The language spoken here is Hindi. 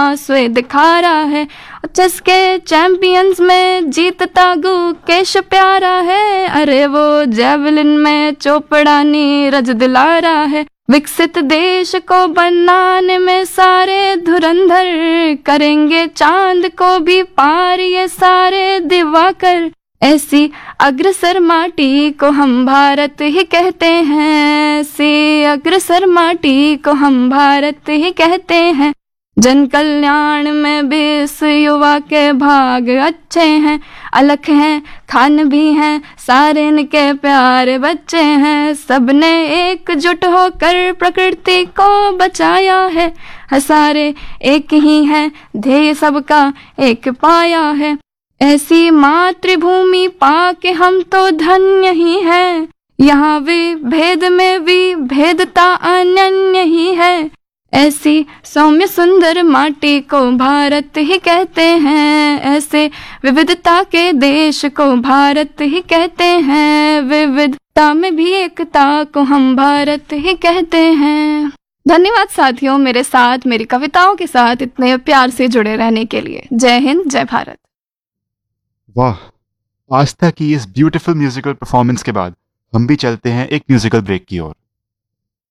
स्वे दिखा रहा है। चेस के चैंपियंस में जीतता गुकेश प्यारा है। अरे वो जेवलिन में चोपड़ा नीरज दिला रहा है। विकसित देश को बनाने में सारे धुरंधर करेंगे चांद को भी पार ये सारे दिवाकर। ऐसी अग्रसर माटी को हम भारत ही कहते हैं। ऐसी अग्रसर माटी को हम भारत ही कहते हैं। जन कल्याण में भी इस युवा के भाग अच्छे हैं। अलख हैं, खान भी हैं, सारे इनके प्यारे बच्चे हैं। सबने एकजुट होकर प्रकृति को बचाया है। सारे एक ही हैं, ध्येय सबका एक पाया है। ऐसी मातृभूमि पाके हम तो धन्य ही हैं। यहाँ विभेद में विभेदता अनन्य ही है। ऐसी सौम्य सुंदर माटी को भारत ही कहते हैं। ऐसे विविधता के देश को भारत ही कहते हैं। विविधता में भी एकता को हम भारत ही कहते हैं। धन्यवाद साथियों, मेरे साथ मेरी कविताओं के साथ इतने प्यार से जुड़े रहने के लिए। जय हिंद, जय भारत। वाह, आस्था की इस ब्यूटीफुल म्यूजिकल परफॉर्मेंस के बाद हम भी चलते हैं एक म्यूजिकल ब्रेक की ओर।